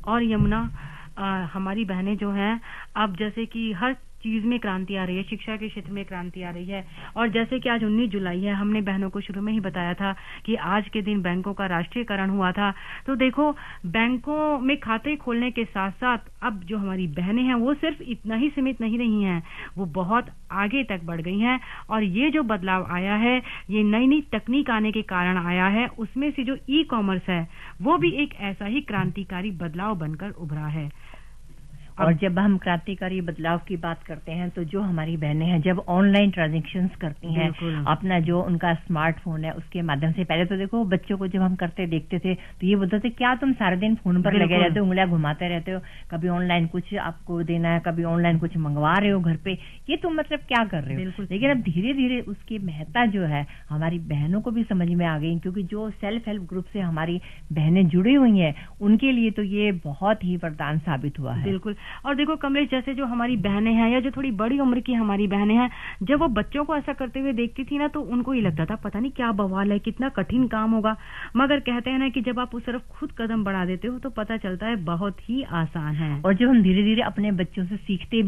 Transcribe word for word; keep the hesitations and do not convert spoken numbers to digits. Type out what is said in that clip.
और यमुना, आ, हमारी बहनें जो हैं अब जैसे कि हर चीज में क्रांति आ रही है, शिक्षा के क्षेत्र में क्रांति आ रही है। और जैसे कि आज उन्नीस जुलाई है, हमने बहनों को शुरू में ही बताया था कि आज के दिन बैंकों का राष्ट्रीयकरण हुआ था। तो देखो, बैंकों में खाते खोलने के साथ साथ अब जो हमारी बहनें हैं वो सिर्फ इतना ही सीमित नहीं रही हैं, वो बहुत आगे तक बढ़ गई हैं। और ये जो बदलाव आया है, ये नई नई तकनीक आने के कारण आया है। उसमें से जो ई कॉमर्स है वो भी एक ऐसा ही क्रांतिकारी बदलाव बनकर उभरा है। और जब हम क्रांतिकारी बदलाव की बात करते हैं तो जो हमारी बहनें हैं जब ऑनलाइन ट्रांजैक्शंस करती हैं, अपना जो उनका स्मार्टफोन है उसके माध्यम से, पहले तो देखो बच्चों को जब हम करते देखते थे तो ये बोलते थे क्या तुम सारा दिन फोन पर लगे रहते हो, उंगलियां घुमाते रहते हो, कभी ऑनलाइन कुछ आपको देना है, कभी ऑनलाइन कुछ मंगवा रहे हो घर पे, ये तुम मतलब क्या कर रहे हो। लेकिन अब धीरे धीरे उसकी महत्ता जो है हमारी बहनों को भी समझ में आ गई, क्योंकि जो सेल्फ हेल्प ग्रुप से हमारी बहनें जुड़ी हुई हैं उनके लिए तो ये बहुत ही वरदान साबित हुआ है। बिल्कुल। और देखो कमलेश, जैसे जो हमारी बहनें हैं या जो थोड़ी बड़ी उम्र की हमारी बहनें हैं, जब वो बच्चों को ऐसा करते हुए देखती थी ना तो उनको ये लगता था पता नहीं क्या बवाल है, कितना कठिन काम होगा। मगर कहते हैं ना कि जब आप उस तरफ खुद कदम बढ़ा देते हो तो पता चलता है बहुत ही आसान है। और जब हम धीरे धीरे अपने बच्चों से सीखते